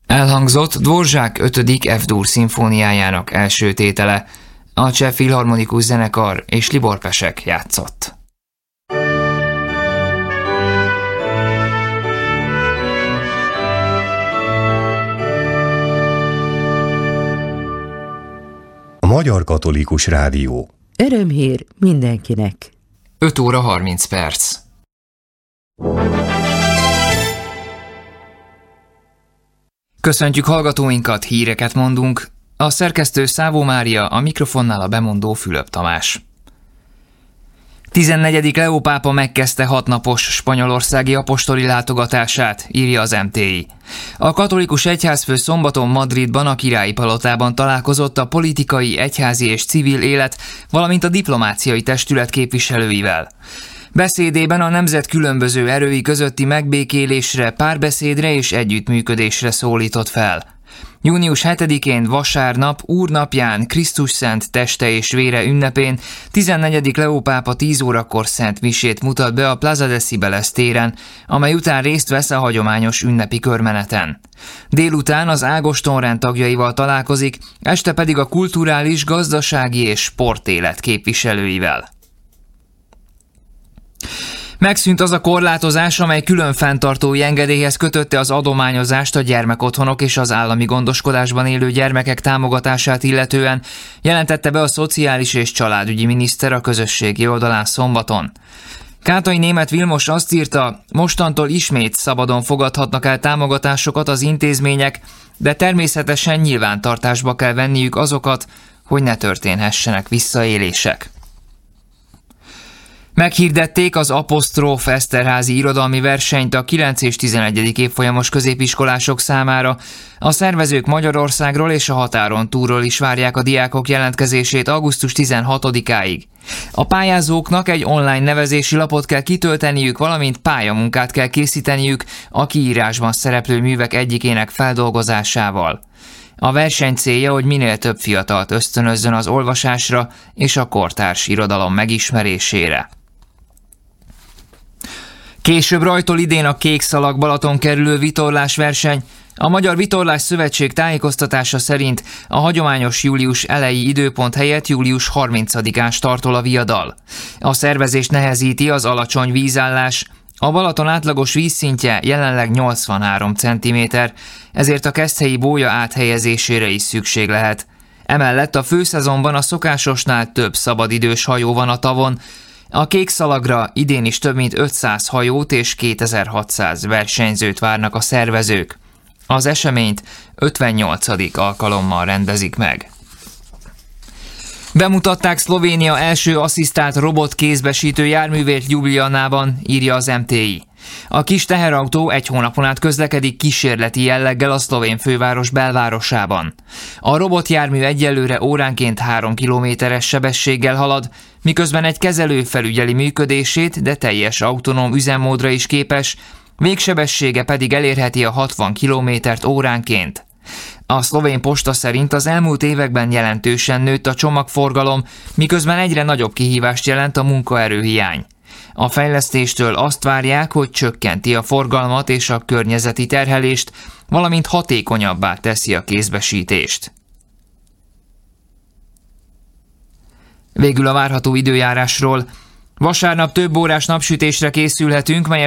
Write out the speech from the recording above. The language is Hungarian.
Elhangzott Dvořák 5. F-dur szimfóniájának első tétele. A Cseh Filharmonikus Zenekar és Libor Pesek játszott. A Magyar Katolikus Rádió. Örömhír mindenkinek. 5 óra 30 perc. Köszöntjük hallgatóinkat, híreket mondunk. A szerkesztő Szávó Mária, a mikrofonnál a bemondó Fülöp Tamás. 14. Leó pápa megkezdte 6 napos spanyolországi apostoli látogatását, írja az MTI. A katolikus egyházfő szombaton Madridban a Királyi Palotában találkozott a politikai, egyházi és civil élet, valamint a diplomáciai testület képviselőivel. Beszédében a nemzet különböző erői közötti megbékélésre, párbeszédre és együttműködésre szólított fel. Június 7-én vasárnap, Úrnapján, Krisztus szent teste és vére ünnepén 14. Leó pápa 10 órakor szent misét mutat be a Plaza de Cibeles téren, amely után részt vesz a hagyományos ünnepi körmeneten. Délután az Ágoston-rend tagjaival találkozik, este pedig a kulturális, gazdasági és sportélet képviselőivel. Megszűnt az a korlátozás, amely külön fenntartói engedélyhez kötötte az adományozást a gyermekotthonok és az állami gondoskodásban élő gyermekek támogatását illetően, jelentette be a Szociális és Családügyi miniszter a közösségi oldalán szombaton. Kátai Németh Vilmos azt írta, mostantól ismét szabadon fogadhatnak el támogatásokat az intézmények, de természetesen nyilvántartásba kell venniük azokat, hogy ne történhessenek visszaélések. Meghirdették az Apostróf Eszterházy irodalmi versenyt a 9. és 11. évfolyamos középiskolások számára. A szervezők Magyarországról és a határon túlról is várják a diákok jelentkezését augusztus 16-áig. A pályázóknak egy online nevezési lapot kell kitölteniük, valamint pályamunkát kell készíteniük a kiírásban szereplő művek egyikének feldolgozásával. A verseny célja, hogy minél több fiatalt ösztönözzön az olvasásra és a kortárs irodalom megismerésére. Később rajtol idén a Kékszalag Balaton kerülő vitorlásverseny. A Magyar Vitorlás Szövetség tájékoztatása szerint a hagyományos július eleji időpont helyett július 30-án startol a viadal. A szervezést nehezíti az alacsony vízállás. A Balaton átlagos vízszintje jelenleg 83 cm, ezért a keszthelyi bója áthelyezésére is szükség lehet. Emellett a főszezonban a szokásosnál több szabadidős hajó van a tavon. A Kékszalagra idén is több mint 500 hajót és 2600 versenyzőt várnak a szervezők. Az eseményt 58. alkalommal rendezik meg. Bemutatták Szlovénia első asszisztált robotkézbesítő járművét Ljubljanában, írja az MTI. A kis teherautó 1 hónapon át közlekedik kísérleti jelleggel a szlovén főváros belvárosában. A robotjármű egyelőre óránként 3 kilométeres sebességgel halad, miközben egy kezelő felügyeli működését, de teljes autonóm üzemmódra is képes, végsebessége pedig elérheti a 60 kilométert óránként. A szlovén posta szerint az elmúlt években jelentősen nőtt a csomagforgalom, miközben egyre nagyobb kihívást jelent a munkaerőhiány. A fejlesztéstől azt várják, hogy csökkenti a forgalmat és a környezeti terhelést, valamint hatékonyabbá teszi a kézbesítést. Végül a várható időjárásról. Vasárnap több órás napsütésre készülhetünk, mely